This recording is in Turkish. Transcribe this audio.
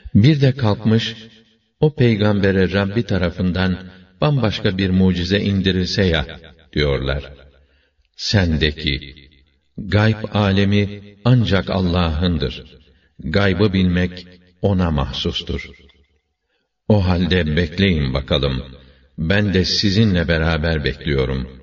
Bir de kalkmış, o peygambere Rabbi tarafından bambaşka bir mucize indirilse ya, diyorlar. Sen de ki, gayb alemi ancak Allah'ındır. Gaybı bilmek ona mahsustur. O halde bekleyin bakalım, ben de sizinle beraber bekliyorum.